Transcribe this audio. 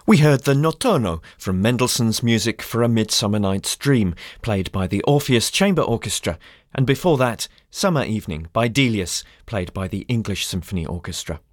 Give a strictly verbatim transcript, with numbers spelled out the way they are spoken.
We heard the Notturno from Mendelssohn's Music for a Midsummer Night's Dream, played by the Orpheus Chamber Orchestra, and before that, Summer Evening by Delius, played by the English Symphony Orchestra.